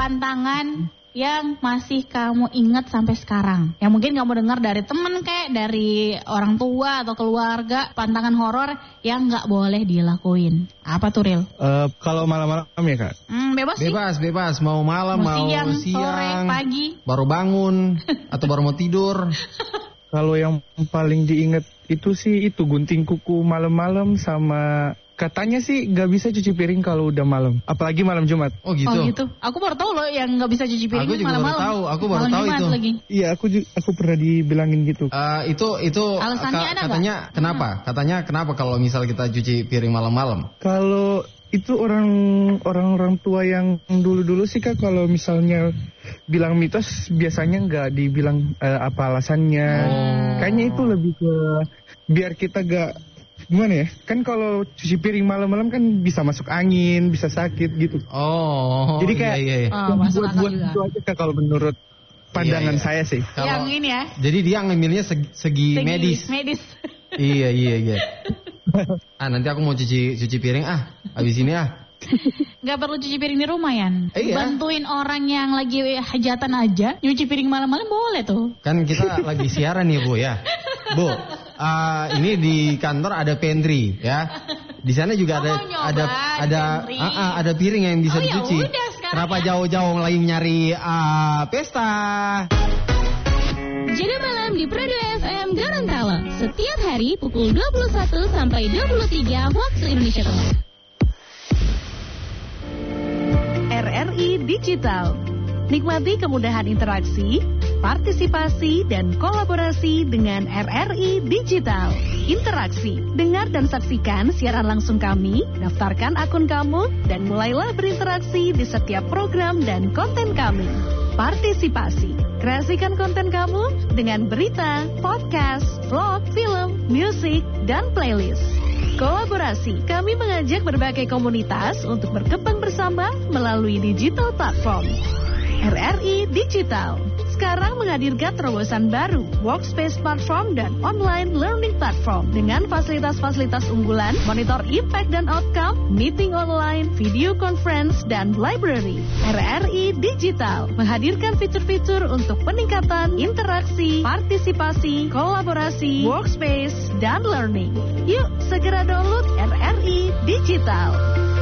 pantangan yang masih kamu ingat sampai sekarang? Yang mungkin kamu dengar dari temen kayak dari orang tua atau keluarga, pantangan horor yang nggak boleh dilakuin. Apa tuh, Ril? Kalau malam-malam ya, Kak? Bebas sih. Bebas. Mau malam, mau siang, sore, pagi. Baru bangun, atau baru mau tidur. Kalau yang paling diingat itu sih itu gunting kuku malam-malam sama... Katanya sih nggak bisa cuci piring kalau udah malam, apalagi malam Jumat. Oh gitu. Aku baru tahu loh yang nggak bisa cuci piring malam-malam. Aku baru tahu itu. Lagi. Iya, aku pernah dibilangin gitu. Itu alasannya ada katanya gak? Kenapa? Katanya kenapa kalau misal kita cuci piring malam-malam? Kalau itu orang tua yang dulu-dulu sih, Kak, kalau misalnya bilang mitos biasanya nggak dibilang apa alasannya. Kayaknya itu lebih ke biar kita gak gimana ya? Kan kalau cuci piring malam-malam kan bisa masuk angin, bisa sakit gitu. Oh. Jadi kayak iya. buat itu aja, Kak, kalau menurut pandangan saya sih. Yang ini ya. Jadi dia ngambilnya segi medis. Iya. Nanti aku mau cuci piring habis ini Gak perlu cuci piring di rumah, Yan. Iya. Bantuin orang yang lagi hajatan aja, nyuci piring malam-malam boleh tuh. Kan kita lagi siaran nih, Bu, ya. Bu, ini di kantor ada pantry, ya. Di sana juga ada piring yang bisa dicuci. Yaudah, kenapa jauh-jauh lagi nyari pesta? Jaga malam di Prado FM Gorontalo. Setiap hari pukul 21 sampai 23 waktu Indonesia Tengah. RRI Digital. Nikmati kemudahan interaksi, partisipasi, dan kolaborasi dengan RRI Digital. Interaksi, dengar dan saksikan siaran langsung kami, daftarkan akun kamu, dan mulailah berinteraksi di setiap program dan konten kami. Partisipasi, kreasikan konten kamu dengan berita, podcast, vlog, film, musik, dan playlist. Kolaborasi, kami mengajak berbagai komunitas untuk berkembang bersama melalui digital platform. RRI Digital sekarang menghadirkan terobosan baru, workspace platform dan online learning platform dengan fasilitas-fasilitas unggulan, monitor impact dan outcome, meeting online, video conference, dan library. RRI Digital menghadirkan fitur-fitur untuk peningkatan interaksi, partisipasi, kolaborasi, workspace, dan learning. Yuk segera download RRI Digital.